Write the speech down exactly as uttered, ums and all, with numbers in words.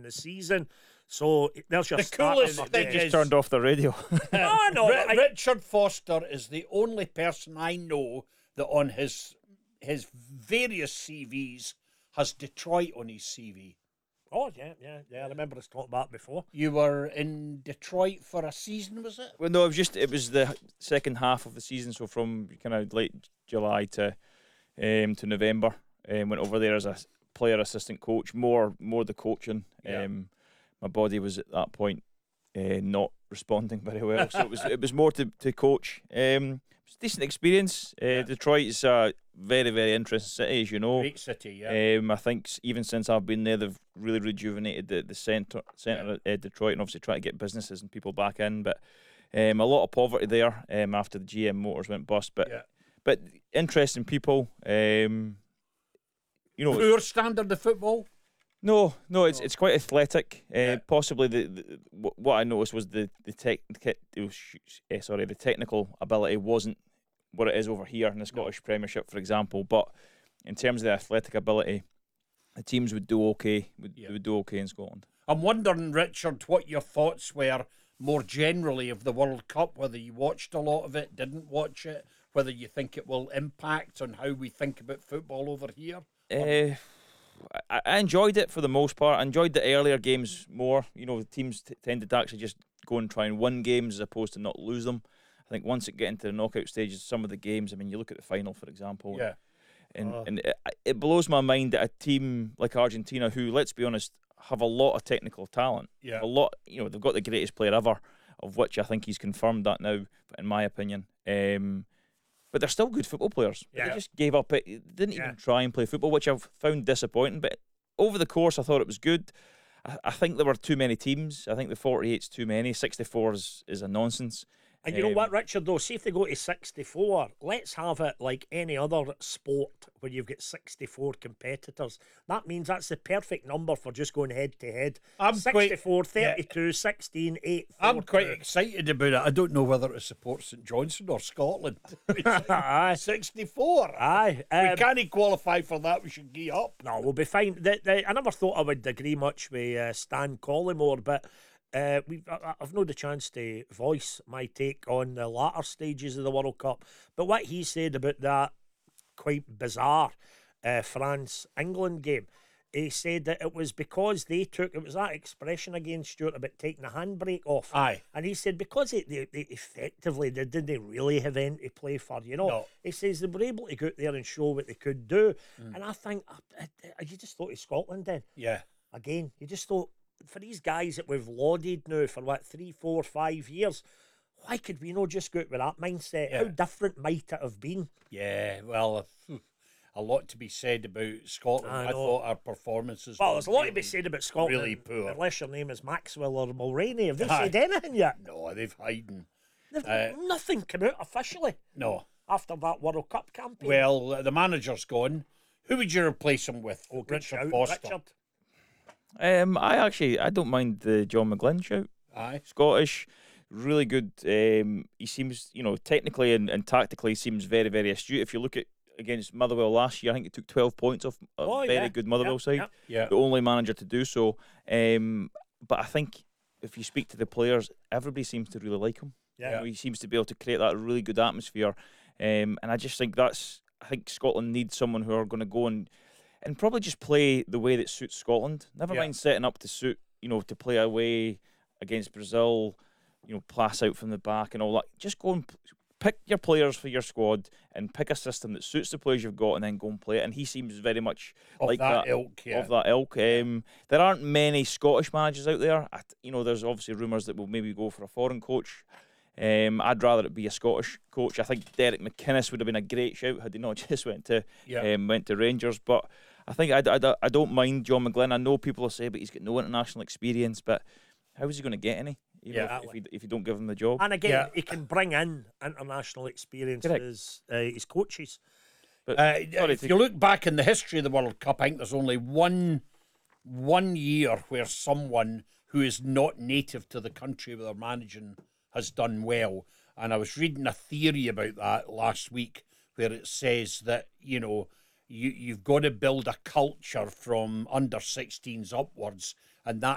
the season. So there's your The start. coolest of- thing They just is- turned off the radio. No, no, Ri- I- Richard Foster is the only person I know that on his his various C Vs has Detroit on his C V. Oh, yeah, yeah, yeah. I remember us talking about it before. You were in Detroit for a season, was it? Well, no, it was just it was the second half of the season, so from kind of late July to um, to November. Um, went over there as a player assistant coach, more more the coaching. Yeah. Um, my body was at that point uh, not responding very well, so it was it was more to to coach. Um, it was a decent experience. Uh, Yeah. Detroit is a very very interesting city, as you know. Great city, yeah. Um, I think s- even since I've been there, they've really rejuvenated the the centre centre of uh, Detroit, and obviously try to get businesses and people back in. But um, a lot of poverty there um, after the G M Motors went bust. But Yeah. but interesting people. Um, you know, Poor standard of football. no, no, it's it's quite athletic. Uh, Yeah. Possibly the, the wh- what I noticed was the the tech, the, it was, uh, sorry, the technical ability wasn't what it is over here in the Scottish Premiership, for example. But in terms of the athletic ability, the teams would do okay. Would, Yeah. would do okay in Scotland. I'm wondering, Richard, what your thoughts were more generally of the World Cup, whether you watched a lot of it, didn't watch it, whether you think it will impact on how we think about football over here. Uh, I, I enjoyed it for the most part. I enjoyed the earlier games more. You know, the teams t- tended to actually just go and try and win games as opposed to not lose them. I think once it get into the knockout stages, some of the games, I mean, you look at the final, for example, Yeah. and, Oh. and it, it blows my mind that a team like Argentina, who, let's be honest, have a lot of technical talent, Yeah. a lot, you know, they've got the greatest player ever, of which I think he's confirmed that now, in my opinion. Um, but they're still good football players. Yeah. They just gave up it, didn't Yeah. even try and play football, which I've found disappointing. But over the course, I thought it was good. I, I think there were too many teams. I think the forty-eight's too many. sixty-four is, is a nonsense. And you know Um, what, Richard, though? See if they go to sixty-four, let's have it like any other sport where you've got sixty-four competitors. That means that's the perfect number for just going head to head. I'm quite- sixty-four, thirty-two, sixteen, eight. I'm quite four, excited about it. I don't know whether to support St Johnstone or Scotland. Aye. sixty-four. Aye. We um, can't qualify for that. We should gear up. No, we'll be fine. The, the, I never thought I would agree much with uh, Stan Collymore, but uh, we've, I, I've not the chance to voice my take on the latter stages of the World Cup. But what he said about that quite bizarre uh, France-England game, he said that it was because they took, it was that expression again, Stuart, about taking the handbrake off. Aye. And he said because it, they, they effectively, they didn't really have anything to play for, you know. No. He says they were able to go out there and show what they could do. And I think, uh, uh, you just thought of Scotland then. Yeah. Again, you just thought, for these guys that we've lauded now for what, three, four, five years, why could we not just go out with that mindset? Yeah. How different might it have been? Yeah. Well, uh, a lot to be said about Scotland. I I, know. thought our performances. Well, were there's a lot to be really- said about Scotland. really poor. Unless your name is Maxwell or Mulroney. Have they Aye. said anything yet? No, they've hiding. They've Uh, nothing come out officially No. after that World Cup campaign. Well, uh, the manager's gone. Who would you replace him with? oh, good Richard shout, Foster. Richard. Um, I actually I don't mind the John McGlynn shout. Aye. Scottish, really good. Um, he seems, you know, technically and, and tactically he seems very, very astute. If you look at against Motherwell last year, I think he took twelve points off a Oh, very yeah. good Motherwell Yep, side. yep. Yeah. The only manager to do so. Um, but I think if you speak to the players, everybody seems to really like him. Yeah. You know, he seems to be able to create that really good atmosphere. Um, and I just think that's, I think Scotland needs someone who are going to go and and probably just play the way that suits Scotland. Never Yeah. mind setting up to suit, you know, to play away against Brazil, you know, pass out from the back and all that. Just go and p- pick your players for your squad and pick a system that suits the players you've got and then go and play it. And he seems very much Of like that that, ilk, yeah. of that ilk. Um, there aren't many Scottish managers out there. I, you know, there's obviously rumours that will maybe go for a foreign coach. Um, I'd rather it be a Scottish coach. I think Derek McInnes would have been a great shout had he not just went to Yeah. um, went to Rangers. But I think I, I, I don't mind John McGlynn. I know people will say, but he's got no international experience. But how is he going to get any? You know, Yeah. if, if, you, if you don't give him the job. And again, Yeah. he can bring in international experience Correct. as uh, his coaches. But Uh, sorry if to- you look back in the history of the World Cup, I think there's only one one year where someone who is not native to the country where they're managing has done well. And I was reading a theory about that last week where it says that, you know, you, you've got to build a culture from under sixteens upwards, and that